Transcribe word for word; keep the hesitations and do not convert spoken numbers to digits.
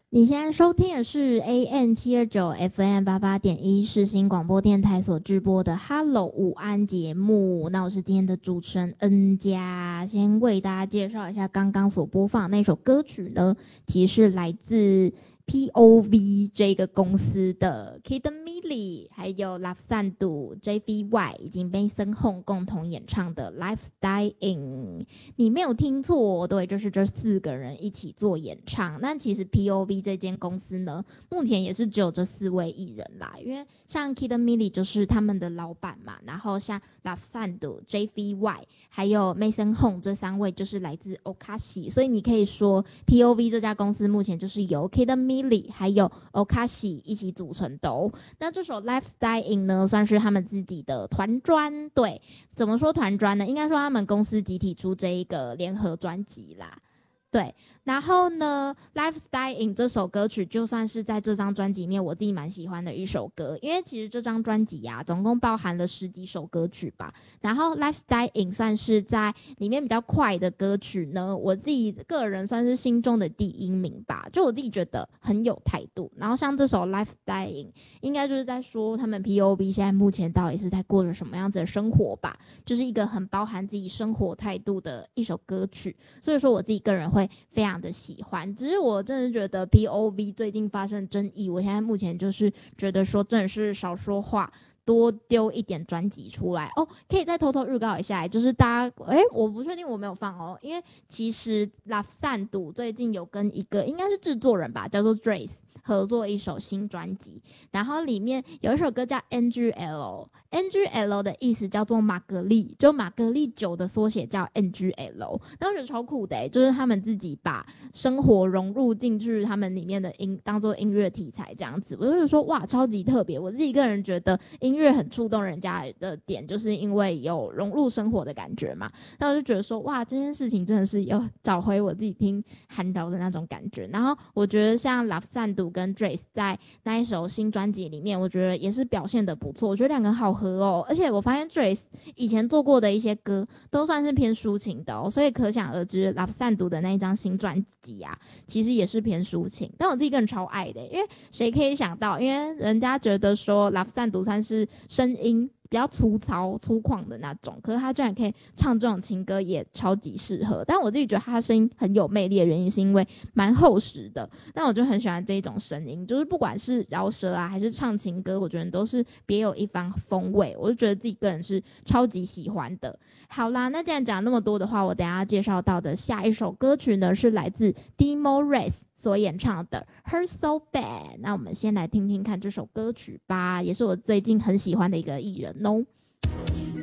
你现在收听的是 A M 七二九 F M 八八点一世新广播电台所直播的 Hello 午安节目。那我是今天的主持人恩佳，先为大家介绍一下刚刚所播放的那首歌曲呢，其实是来自 P O V 这个公司的 Kid Millie 还有 Love Sandhu、J V Y 以及 Mason Hong 共同演唱的 Life Dying。你没有听错，对，就是这四个人一起做演唱。但其实 P O V 这间公司呢，目前也是只有这四位艺人啦，因为像 Kid Millie 就是他们的老板嘛，然后像 Love Sandhu、J V Y 还有 Mason Hong 这三位就是来自 Okashi， 所以你可以说 P O V 这家公司目前就是由 Kid Millie 还有 Okashi 一起组成的哦。那这首 Life Dying 呢，算是他们自己的团专，对，怎么说团专呢？应该说他们公司集体出这一个联合专辑啦。对，然后呢 Life Dying 这首歌曲就算是在这张专辑里面我自己蛮喜欢的一首歌，因为其实这张专辑啊总共包含了十几首歌曲吧，然后 Life Dying 算是在里面比较快的歌曲呢，我自己个人算是心中的第一名吧，就我自己觉得很有态度。然后像这首 Life Dying 应该就是在说他们 P O V 现在目前到底是在过着什么样子的生活吧，就是一个很包含自己生活态度的一首歌曲，所以说我自己个人会非常的喜欢。只是我真的觉得 P O V 最近发生争议，我现在目前就是觉得说真的是少说话，多丢一点专辑出来哦。可以再偷偷预告一下，就是大家哎，我不确定我没有放哦，因为其实 Love Sandhu 最近有跟一个应该是制作人吧，叫做 Drace 合作一首新专辑，然后里面有一首歌叫 N G L，N G L 的意思叫做玛格丽，就玛格丽酒的缩写叫 N G L。然后我觉得超酷的、欸，就是他们自己把生活融入进去，他们里面的音当做音乐题材这样子，我就觉得说哇，超级特别。我自己个人觉得音乐很触动人家的点，就是因为有融入生活的感觉嘛。那我就觉得说哇，这件事情真的是有找回我自己听韩饶的那种感觉。然后我觉得像 Love Sandhu 跟 Drace 在那一首新专辑里面，我觉得也是表现得不错，我觉得两个人好合哦。而且我发现 Drace 以前做过的一些歌都算是偏抒情的哦，所以可想而知 Love Sandhu 的那一张新专辑啊，其实也是偏抒情，但我自己个人超爱的，因为谁可以想到，因为人家觉得说 Love Sandhu 算是声音比较粗糙粗犷的那种，可是他居然可以唱这种情歌，也超级适合。但我自己觉得他的声音很有魅力的原因是因为蛮厚实的，但我就很喜欢这一种声音，就是不管是饶舌啊还是唱情歌，我觉得都是别有一番风味，我就觉得自己个人是超级喜欢的。好啦，那既然讲那么多的话，我等一下介绍到的下一首歌曲呢是来自 Demo Race 所演唱的 Her So Bad。 那我们先来听听看这首歌曲吧，也是我最近很喜欢的一个艺人哦。